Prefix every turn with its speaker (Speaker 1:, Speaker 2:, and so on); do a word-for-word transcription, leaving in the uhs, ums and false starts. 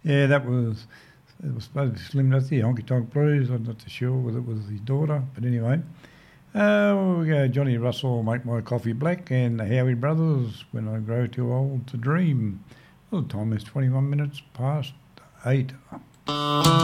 Speaker 1: Yeah, that was, it was supposed to be Slim Dusty, Honky Tonk Blues. I'm not too sure whether it was his daughter, but anyway. Uh, we go Johnny Russell, Make My Coffee Black, and the Howie Brothers, When I Grow Too Old to Dream. Well, the time is twenty-one minutes past eight.